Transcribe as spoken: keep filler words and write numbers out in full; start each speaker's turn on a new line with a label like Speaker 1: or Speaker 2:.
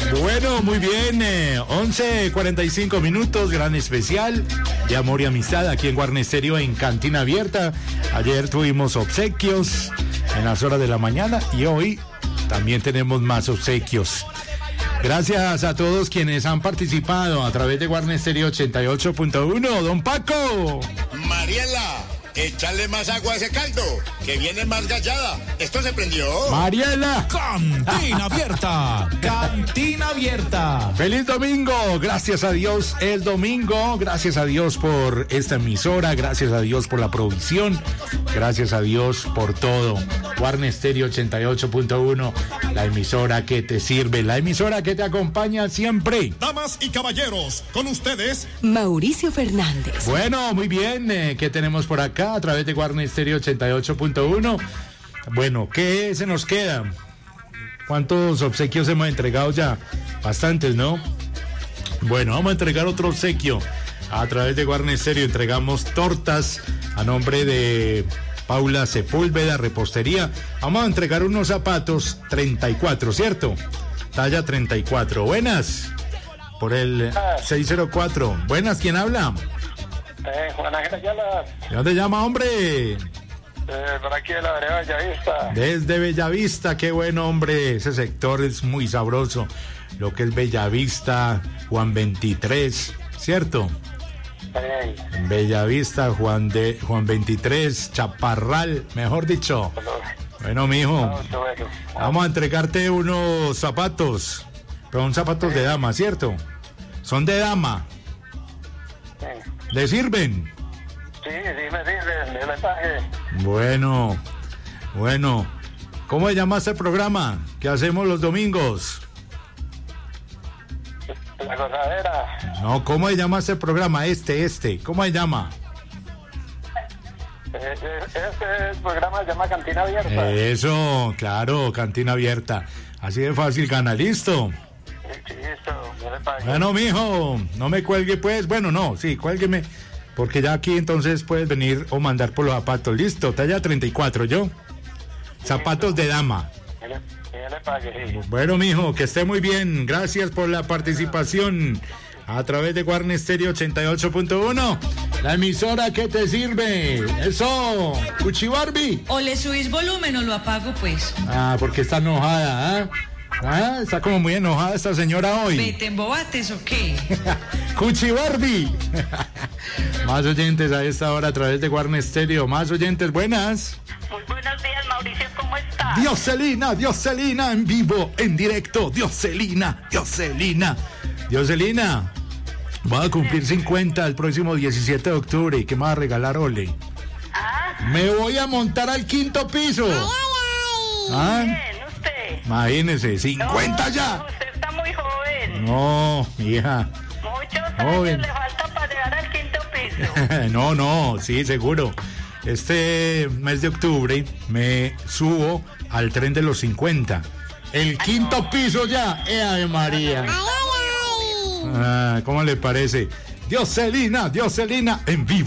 Speaker 1: Bueno, muy bien, eh, once cuarenta y cinco minutos, gran especial de amor y amistad aquí en Guarne Stereo en Cantina Abierta. Ayer tuvimos obsequios en las horas de la mañana y hoy también tenemos más obsequios. Gracias a todos quienes han participado a través de Guarne Stereo ochenta y ocho punto uno. Don Paco.
Speaker 2: Mariela, échale más agua a ese caldo, que viene más gallada. Esto se prendió.
Speaker 1: Mariela.
Speaker 3: Cantina Abierta. Cantina Abierta.
Speaker 1: Feliz domingo. Gracias a Dios el domingo. Gracias a Dios por esta emisora. Gracias a Dios por la provisión. Gracias a Dios por todo. Guarne Stereo ochenta y ocho punto uno. La emisora que te sirve. La emisora que te acompaña siempre.
Speaker 3: Damas y caballeros, con ustedes
Speaker 4: Mauricio Fernández.
Speaker 1: Bueno, muy bien. Eh, ¿Qué tenemos por acá a través de Guarne Stereo ochenta y ocho punto uno? Bueno, ¿qué se nos queda? ¿Cuántos obsequios hemos entregado ya? Bastantes, ¿no? Bueno, vamos a entregar otro obsequio. A través de Guarne Stereo entregamos tortas a nombre de Paula Sepúlveda, Repostería. Vamos a entregar unos zapatos treinta y cuatro, ¿cierto? Talla treinta y cuatro. Buenas. Por el seis cero cuatro. Buenas, ¿quién habla?
Speaker 5: Eh, Juan Ángel Ayala.
Speaker 1: ¿De dónde llama, hombre?
Speaker 5: Eh, por aquí de la vereda Bellavista.
Speaker 1: Desde Bellavista, qué buen hombre. Ese sector es muy sabroso. Lo que es Bellavista, Juan veintitrés, ¿cierto?
Speaker 5: Hey.
Speaker 1: Bellavista, Juan de Juan veintitrés, Chaparral, mejor dicho. Bueno, mijo, vamos a entregarte unos zapatos, pero son zapatos de dama, ¿cierto? Son de dama. ¿Le sirven?
Speaker 5: Sí, sí me sirven, el mensaje.
Speaker 1: Bueno, bueno. ¿Cómo se llama este programa que hacemos los domingos?
Speaker 5: La gozadera.
Speaker 1: No, ¿cómo se llama este programa? Este, este. ¿Cómo se llama?
Speaker 5: Eh, eh, este programa se llama Cantina Abierta.
Speaker 1: Eso, claro, Cantina Abierta. Así de fácil gana, ¿listo?
Speaker 5: Sí, listo, yo le pagué.
Speaker 1: Bueno, mijo, no me cuelgue pues. Bueno, no, sí, cuélgueme. Porque ya aquí entonces puedes venir o mandar por los zapatos. Listo, talla treinta y cuatro, ¿yo? Zapatos de dama.
Speaker 5: Yo le, yo le pagué, sí.
Speaker 1: Bueno, mijo, que esté muy bien. Gracias por la participación a través de Guarne Stereo ochenta y ocho punto uno. La emisora que te sirve. Eso, Cuchi Barbie.
Speaker 6: O le subís volumen o lo apago, pues.
Speaker 1: Ah, porque está enojada, ¿ah? Ah, está como muy enojada esta señora hoy.
Speaker 6: ¿Vete en bobates o qué?
Speaker 1: Cuchi Barbie. Más oyentes a esta hora a través de Guarne Stereo. Más oyentes, buenas.
Speaker 7: Muy buenos días, Mauricio, ¿cómo está?
Speaker 1: Dioselina, Dioselina, en vivo, en directo. Dioselina, Dioselina. Dioselina, voy a cumplir cincuenta el próximo diecisiete de octubre. ¿Y qué me va a regalar, Ole?
Speaker 7: Ah,
Speaker 1: Me voy a montar al quinto piso. ¿Ah?
Speaker 7: bien, usted.
Speaker 1: Imagínese, cincuenta
Speaker 7: No,
Speaker 1: ya.
Speaker 7: Usted está muy joven.
Speaker 1: No, hija.
Speaker 7: Muchos
Speaker 1: Joven.
Speaker 7: años le falta para llegar al quinto piso.
Speaker 1: No, no, sí, seguro. Este mes de octubre me subo al tren de los cincuenta. El quinto piso ya. ¡Eh, Ave María! Ah, ¿cómo le parece? Dioselina, Dioselina, en vivo.